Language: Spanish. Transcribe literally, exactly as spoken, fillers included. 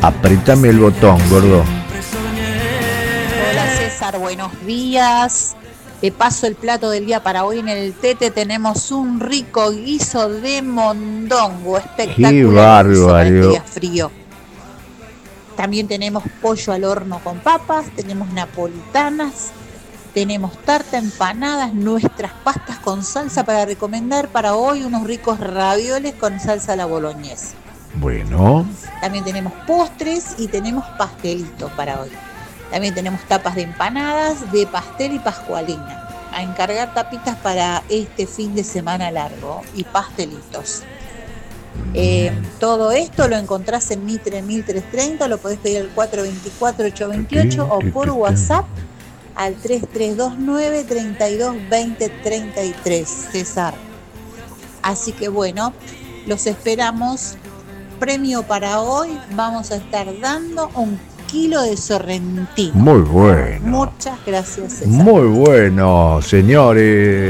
Apretame el botón, gordo. Hola César, buenos días. Te paso el plato del día para hoy. En el Tete tenemos un rico guiso de mondongo, espectacular. Qué bárbaro. Día frío. También tenemos pollo al horno con papas, tenemos napolitanas, tenemos tarta, empanadas, nuestras pastas con salsa para recomendar para hoy, unos ricos ravioles con salsa a la boloñesa. Bueno. También tenemos postres y tenemos pastelitos para hoy. También tenemos tapas de empanadas, de pastel y pascualina. A encargar tapitas para este fin de semana largo y pastelitos. Eh, todo esto lo encontrás en Mitre mil trescientos treinta, lo podés pedir al cuatro dos cuatro, ocho dos ocho o por WhatsApp al tres tres dos nueve, tres dos dos cero, tres tres, César. Así que bueno, los esperamos. Premio para hoy, vamos a estar dando un kilo de sorrentino. Muy bueno. Muchas gracias, César. Muy bueno, señores.